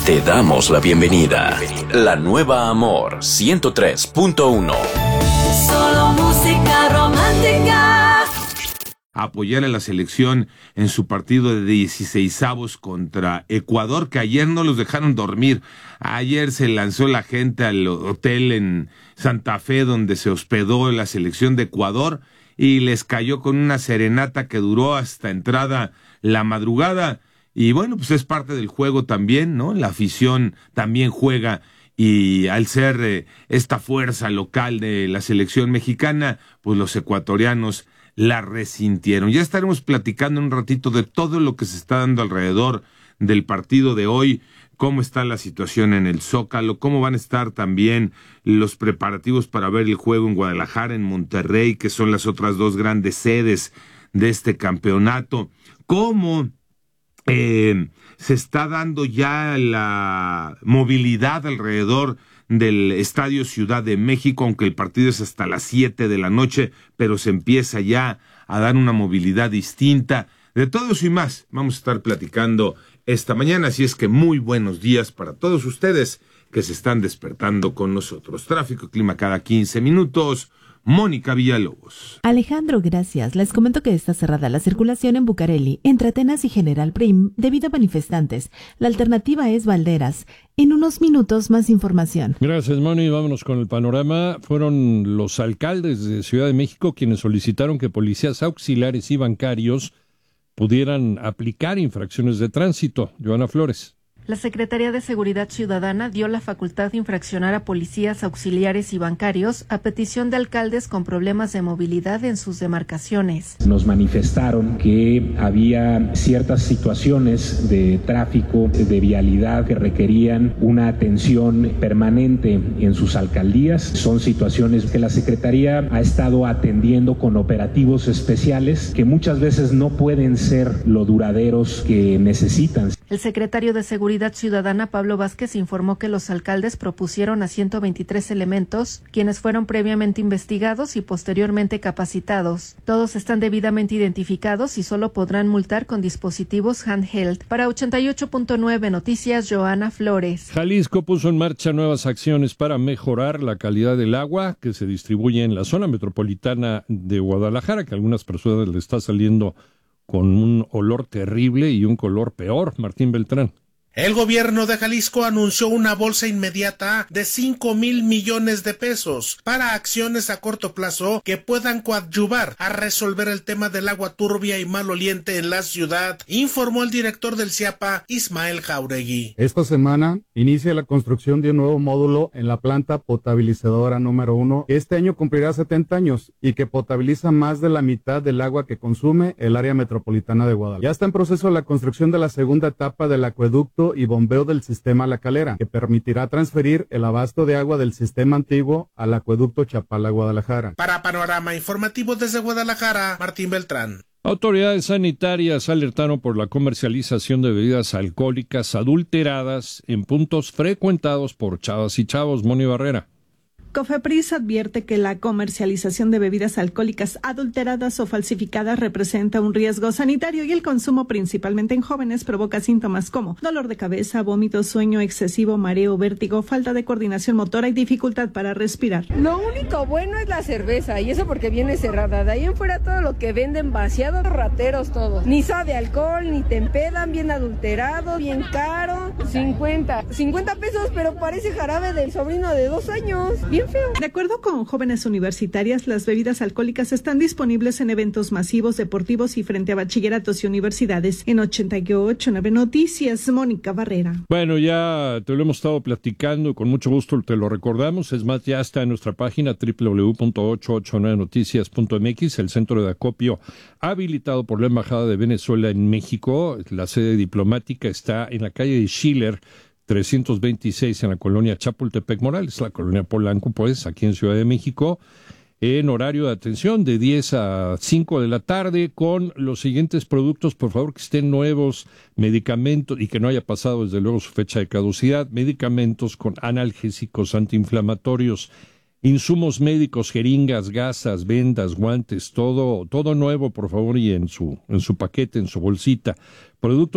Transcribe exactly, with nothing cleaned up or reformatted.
Te damos la bienvenida. La nueva Amor ciento tres punto uno. Solo música romántica. Apoyar a la selección en su partido de dieciseisavos contra Ecuador, que ayer no los dejaron dormir. Ayer se lanzó la gente al hotel en Santa Fe donde se hospedó la selección de Ecuador y les cayó con una serenata que duró hasta entrada la madrugada. Y bueno, pues es parte del juego también, ¿no? La afición también juega y al ser eh, esta fuerza local de la selección mexicana, pues los ecuatorianos la resintieron. Ya estaremos platicando un ratito de todo lo que se está dando alrededor del partido de hoy, cómo está la situación en el Zócalo, cómo van a estar también los preparativos para ver el juego en Guadalajara, en Monterrey, que son las otras dos grandes sedes de este campeonato, cómo eh, se está dando ya la movilidad alrededor del Estadio Ciudad de México, aunque el partido es hasta las siete de la noche, pero se empieza ya a dar una movilidad distinta. De todo eso y más vamos a estar platicando esta mañana, así es que muy buenos días para todos ustedes que se están despertando con nosotros. Tráfico y clima cada quince minutos. Mónica Villalobos. Alejandro, gracias. Les comento que está cerrada la circulación en Bucareli, entre Atenas y General Prim, debido a manifestantes. La alternativa es Valderas. En unos minutos, más información. Gracias, Moni. Vámonos con el panorama. Fueron los alcaldes de Ciudad de México quienes solicitaron que policías auxiliares y bancarios pudieran aplicar infracciones de tránsito. Joana Flores. La Secretaría de Seguridad Ciudadana dio la facultad de infraccionar a policías auxiliares y bancarios a petición de alcaldes con problemas de movilidad en sus demarcaciones. Nos manifestaron que había ciertas situaciones de tráfico, de vialidad que requerían una atención permanente en sus alcaldías. Son situaciones que la Secretaría ha estado atendiendo con operativos especiales que muchas veces no pueden ser lo duraderos que necesitan. El secretario de Seguridad Ciudadana, Pablo Vázquez, informó que los alcaldes propusieron a ciento veintitrés elementos, quienes fueron previamente investigados y posteriormente capacitados. Todos están debidamente identificados y solo podrán multar con dispositivos handheld. Para ochenta y ocho punto nueve Noticias, Joana Flores. Jalisco puso en marcha nuevas acciones para mejorar la calidad del agua que se distribuye en la zona metropolitana de Guadalajara, que a algunas personas le está saliendo con un olor terrible y un color peor. Martín Beltrán. El gobierno de Jalisco anunció una bolsa inmediata de cinco mil millones de pesos para acciones a corto plazo que puedan coadyuvar a resolver el tema del agua turbia y maloliente en la ciudad, informó el director del CIAPA, Ismael Jauregui. Esta semana inicia la construcción de un nuevo módulo en la planta potabilizadora número uno, que este año cumplirá setenta años y que potabiliza más de la mitad del agua que consume el área metropolitana de Guadalajara. Ya está en proceso la construcción de la segunda etapa del acueducto y bombeo del sistema La Calera, que permitirá transferir el abasto de agua del sistema antiguo al acueducto Chapala-Guadalajara. Para Panorama Informativo desde Guadalajara, Martín Beltrán. Autoridades sanitarias alertaron por la comercialización de bebidas alcohólicas adulteradas en puntos frecuentados por chavas y chavos. Moni Barrera. COFEPRIS advierte que la comercialización de bebidas alcohólicas adulteradas o falsificadas representa un riesgo sanitario y el consumo, principalmente en jóvenes, provoca síntomas como dolor de cabeza, vómito, sueño excesivo, mareo, vértigo, falta de coordinación motora y dificultad para respirar. Lo único bueno es la cerveza y eso porque viene cerrada. De ahí en fuera todo lo que venden vaciado, rateros todos. Ni sabe alcohol, ni te empedan, bien adulterado, bien caro. cincuenta. cincuenta pesos, pero parece jarabe del sobrino de dos años. Bien feo. De acuerdo con Jóvenes Universitarias, las bebidas alcohólicas están disponibles en eventos masivos, deportivos y frente a bachilleratos y universidades. En ochenta y ocho punto nueve Noticias, Mónica Barrera. Bueno, ya te lo hemos estado platicando, con mucho gusto te lo recordamos. Es más, ya está en nuestra página doble u doble u doble u punto ochocientos ochenta y nueve noticias punto m x, el centro de acopio habilitado por la Embajada de Venezuela en México. La sede diplomática está en la calle de Schiller, trescientos veintiséis, en la colonia Chapultepec Morales, la colonia Polanco, pues, aquí en Ciudad de México, en horario de atención de diez a cinco de la tarde, con los siguientes productos, por favor, que estén nuevos, medicamentos, y que no haya pasado, desde luego, su fecha de caducidad, medicamentos con analgésicos, antiinflamatorios, insumos médicos, jeringas, gasas, vendas, guantes, todo, todo nuevo, por favor, y en su, en su paquete, en su bolsita. Productos